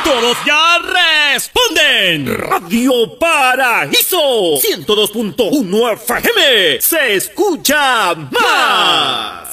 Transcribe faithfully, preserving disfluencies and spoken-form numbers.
¡Todos ya responden! Radio Paraíso ciento dos punto uno F M se escucha más.